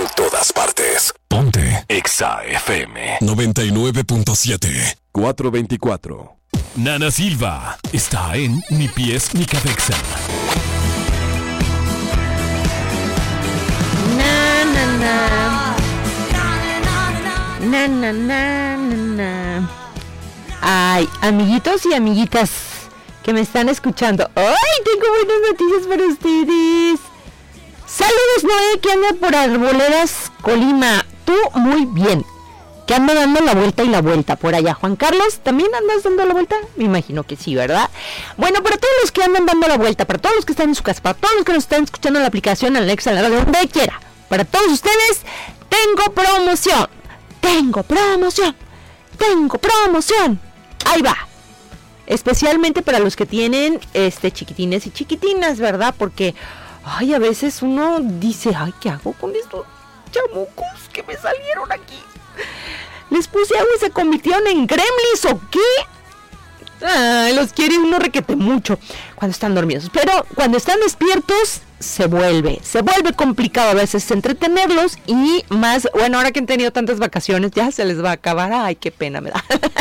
En todas partes. Ponte Exa FM 99.7 424. Nana Silva está en Ni Pies Ni Cabeza. Na na na. Na na na na na. Ay, amiguitos y amiguitas que me están escuchando. ¡Ay, tengo buenas noticias para ustedes! Saludos, Noé, que anda por Arboledas, Colima. Tú, muy bien. Que anda dando la vuelta y la vuelta por allá. Juan Carlos, ¿también andas dando la vuelta? Me imagino que sí, ¿verdad? Bueno, para todos los que andan dando la vuelta, para todos los que están en su casa, para todos los que nos están escuchando en la aplicación Alexa, en la radio, donde quiera, para todos ustedes, tengo promoción. Tengo promoción. Tengo promoción. Ahí va. Especialmente para los que tienen chiquitines y chiquitinas, ¿verdad? Porque ay, a veces uno dice, ay, ¿qué hago con estos chamucos que me salieron aquí? ¿Les puse agua y se convirtieron en gremlins o qué? Ay, los quiere uno requete mucho cuando están dormidos. Pero cuando están despiertos, se vuelve complicado a veces entretenerlos. Y más, bueno, ahora que han tenido tantas vacaciones, ya se les va a acabar. Ay, qué pena me da.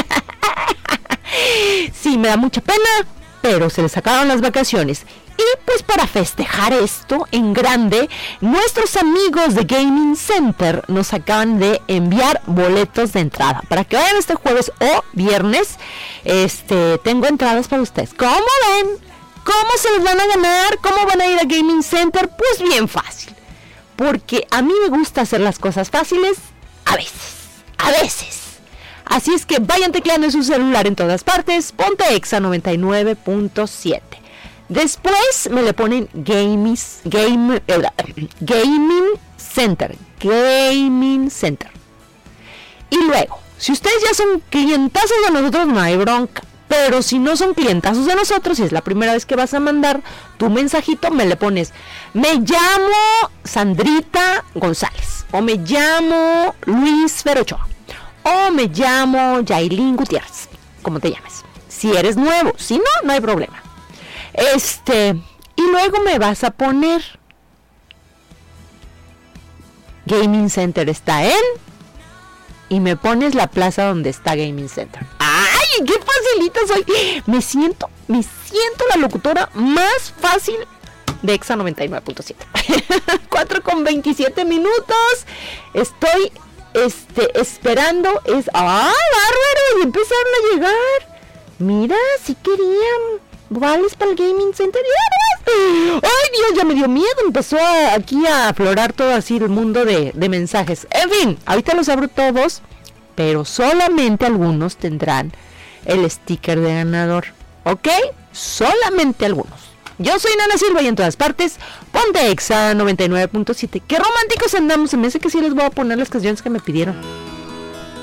Sí, me da mucha pena, pero se les acabaron las vacaciones. Y pues para festejar esto en grande, nuestros amigos de Gaming Center nos acaban de enviar boletos de entrada para que vayan este jueves o viernes. Tengo entradas para ustedes. ¿Cómo ven? ¿Cómo se los van a ganar? ¿Cómo van a ir a Gaming Center? Pues bien fácil, porque a mí me gusta hacer las cosas fáciles a veces. Así es que vayan tecleando en su celular en todas partes, ponte Exa 99.7. Después me le ponen Gaming Center. Y luego, si ustedes ya son clientazos de nosotros, no hay bronca. Pero si no son clientazos de nosotros, si es la primera vez que vas a mandar tu mensajito, me le pones, me llamo Sandrita González, o me llamo Luis Ferochoa, o me llamo Yailin Gutiérrez, como te llames. Si eres nuevo, si no, no hay problema. Y luego me vas a poner Gaming Center está en, y me pones la plaza donde está Gaming Center. ¡Ay, qué facilita soy! Me siento la locutora más fácil de Exa 99.7. 4:27 minutos. Estoy esperando. ¡Ay, bárbaro! Y empezaron a llegar. Mira, si querían vales para el Gaming Center. ¡Ay, Dios! Ya me dio miedo. Empezó aquí a aflorar todo así el mundo de mensajes. En fin, ahorita los abro todos, pero solamente algunos tendrán el sticker de ganador. ¿Ok? Solamente algunos. Yo soy Nana Silva y en todas partes, ponte Exa 99.7. ¡Qué románticos andamos! Se me hace que sí les voy a poner las canciones que me pidieron.